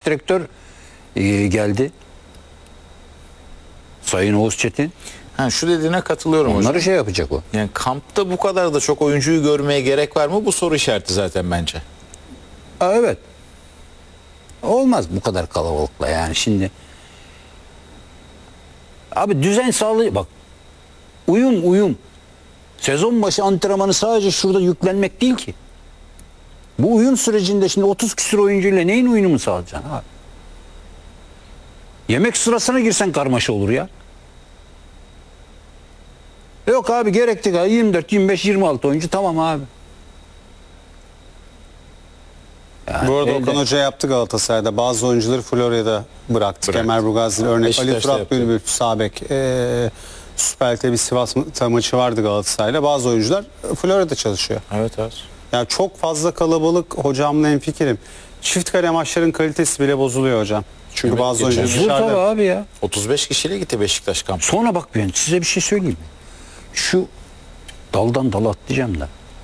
direktör geldi. Sayın Oğuz Çetin. Ha, şu dediğine katılıyorum hocam. Onları şey yapacak o. Yani kampta bu kadar da çok oyuncuyu görmeye gerek var mı? Bu soru işareti zaten bence. Evet. Olmaz bu kadar kalabalıkla yani şimdi. Abi düzen sağlığı bak. Uyum. Sezon başı antrenmanı sadece şurada yüklenmek değil ki. Bu uyum sürecinde şimdi 30 küsur oyuncuyla neyin uyumunu sağlayacaksın abi? Yemek sırasına girsen karmaşa olur ya. Yok abi gerekti 24, 25, 26 oyuncu tamam abi. Yani Bu arada Okan Hoca yaptı Galatasaray'da. Bazı oyuncuları Florya'da bıraktı. Kemerburgaz örnek. Beşiktaş'ta Ali Turat yaptı. Bülbül, sağ bek. Süper Lig'de bir Sivas maçı vardı Galatasaray'la. Bazı oyuncular Florya'da çalışıyor. Evet. Yani çok fazla kalabalık, hocamla hemfikirim. Çift kare maçların kalitesi bile bozuluyor hocam. Çünkü Evet, bazı geçen oyuncular Bozulur tabii dışarıda. abi ya. 35 kişiyle gitti Beşiktaş kampı. Sonra bak ben size bir şey söyleyeyim mi? Şu daldan dala atlayacağım da.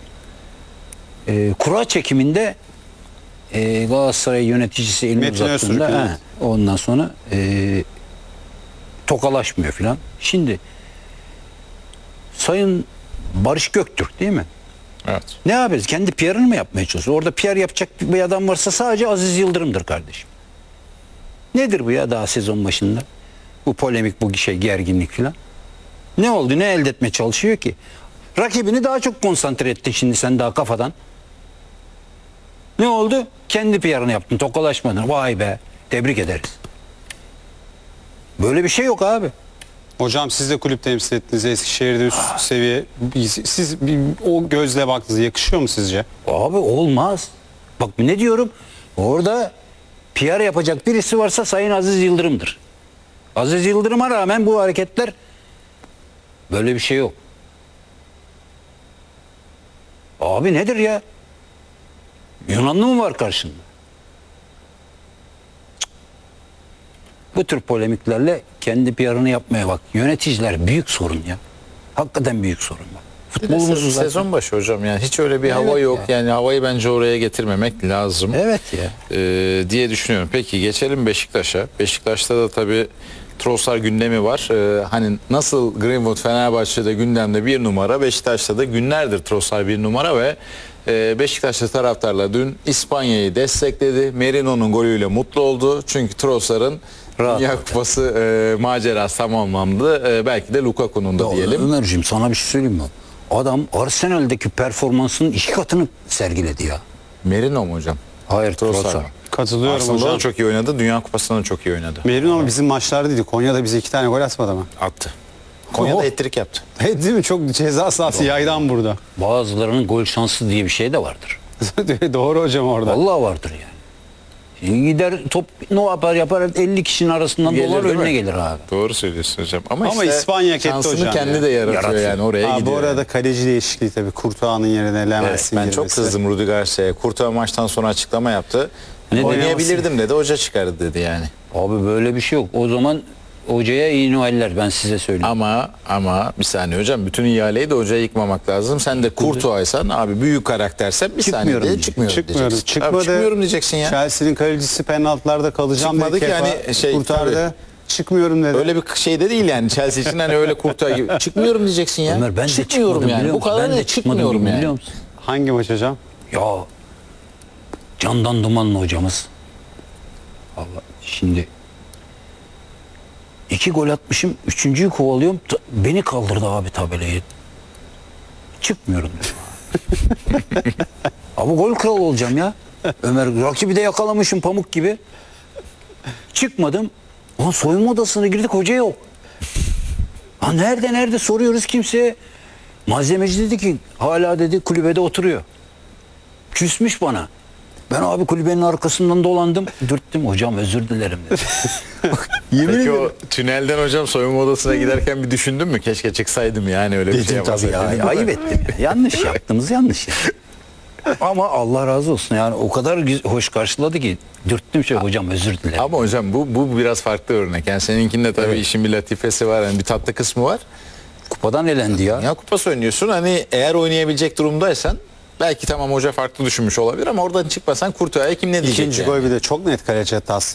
Kura çekiminde Galatasaray yöneticisi elini Metin Öztürk, uzattığında evet. ondan sonra tokalaşmıyor filan. Şimdi Sayın Barış Göktürk değil mi? Evet. Ne yapıyoruz? Kendi PR'ını mı yapmaya çalışıyor? Orada PR yapacak bir adam varsa sadece Aziz Yıldırım'dır kardeşim. Nedir bu ya daha sezon başında? Bu polemik, bu gerginlik filan. Ne oldu? Ne elde etmeye çalışıyor ki? Rakibini daha çok konsantre ettin şimdi sen daha kafadan. Ne oldu? Kendi PR'ını yaptın, tokalaşmadın. Vay be, tebrik ederiz. Böyle bir şey yok abi. Hocam siz de kulüp temsil ettiniz. Eskişehir'de üst seviye. Siz o gözle baktınız. Yakışıyor mu sizce? Abi olmaz. Bak ne diyorum? Orada PR yapacak birisi varsa Sayın Aziz Yıldırım'dır. Aziz Yıldırım'a rağmen bu hareketler böyle bir şey yok. Abi nedir ya? Yunanlı mı var karşında? Cık. Bu tür polemiklerle kendi PR'ını yapmaya bak. Yöneticiler büyük sorun ya. Hakikaten büyük sorun var. Futbolumuz zaten. Sezon başı hocam yani hiç öyle bir hava Evet yok. ya. Yani havayı bence oraya getirmemek lazım. Evet ya. Diye düşünüyorum. Peki geçelim Beşiktaş'a. Beşiktaş'ta da tabii Trossard gündemi var. Hani nasıl Greenwood Fenerbahçe'de gündemde bir numara, Beşiktaş'ta da günlerdir Trossard bir numara ve Beşiktaşlı taraftarlar dün İspanya'yı destekledi. Merino'nun golüyle mutlu oldu. Çünkü Trossard'ın Rahat Dünya oldu. Kupası macerası tamamlandı. Belki de Lukaku'nun da Ya diyelim. Ömerciğim sana bir şey söyleyeyim mi? Adam Arsenal'deki performansının 2 katını sergiledi ya. Merino mu hocam? Hayır Trossard. Trossard. Katılıyorum Arsenal'da hocam. da çok iyi oynadı. Dünya Kupası'nda da çok iyi oynadı. Merino ama bizim maçlarda değil. Konya'da bize 2 tane gol atmadı mı? Attı. Konya'da Oh. hat-trick yaptı. Değil mi? Çok ceza sahası yaydan burada. Bazılarının gol şansı diye bir şey de vardır. Doğru hocam orada. Vallahi vardır yani. Şimdi gider top ne yapar 50 kişinin arasından Gelir, dolar değil önüne mi? gelir abi. Doğru söylüyorsun hocam. Ama Ama işte İspanya hak etti şansını hocam kendi ya. de yaratıyor, Yaratıyor. yani oraya Ha, gidiyor. bu arada yani. kaleci değişikliği tabii. Courtois'ın yerine Evet, Lemens'in ben çok girmesi. kızdım Rudi Garcia'ya. Kurtağı maçtan sonra açıklama yaptı. Ne dedi? Oynayabilirdim dedi. Hoca çıkardı dedi yani. Abi böyle bir şey yok. O zaman hocaya iyi Noeller ben size söyleyeyim. Ama bir saniye hocam, bütün ihaleyi de hocaya yıkmamak lazım. Sen de Courtois'san abi, büyük karaktersen bir saniye Çıkmıyorum de diyecek. çıkmıyorum diyeceksin. Abi çıkmıyorum diyeceksin ya. Chelsea'nin kalecisi penaltılarda kalacağım Çıkmadı dedi. ki Kepa yani şey, kurtardı. tabii. Çıkmıyorum dedi. Öyle bir şey de değil yani. Chelsea için hani öyle Courtois gibi. Çıkmıyorum diyeceksin ya. Ömer ben de çıkmıyorum çıkmadım yani. biliyor Bu musun? kadar Ben da de çıkmadım çıkmıyorum yani. biliyor musun? Hangi maç hocam? Ya Candan Dumanlı hocamız. Allah şimdi 2 gol atmışım. 3.'yü kovalıyorum. Beni kaldırdı abi tabelayı. Çıkmıyorum dedim. Abi gol kralı olacağım ya. Ömer rakibi de yakalamışım pamuk gibi. Çıkmadım. Ulan soyunma odasına girdik hoca yok. Ha nerede soruyoruz kimseye. Malzemeci dedi ki hala dedi kulübede oturuyor. Küsmüş bana. Ben abi kulübenin arkasından dolandım. Dürttüm hocam özür dilerim dedi. Yemin Peki ederim. o tünelden hocam soyunma odasına giderken bir düşündün mü? Keşke çıksaydım yani, öyle bir şey Dedim tabii yapmasaydım. ya. Ayıp ettim ya. Yanlış yaptığımız yanlış ya. Ama Allah razı olsun yani o kadar hoş karşıladı ki dürttüm hocam özür dilerim. Ama hocam bu biraz farklı örnek. Yani seninkinde tabii Evet. işin bir latifesi var. Yani bir tatlı kısmı var. Kupadan elendi ya. Dünya Kupası oynuyorsun. Hani eğer oynayabilecek durumdaysan belki tamam hoca farklı düşünmüş olabilir ama oradan çıkmasan Courtois'a kim ne diyecek İkinci yani? gol bir de çok net kaleci hatası.